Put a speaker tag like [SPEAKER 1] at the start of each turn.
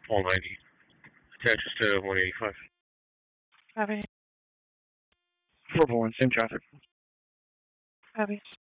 [SPEAKER 1] Paul 90. Attaches to 185.
[SPEAKER 2] Copy.
[SPEAKER 3] 441, same traffic.
[SPEAKER 2] Copy.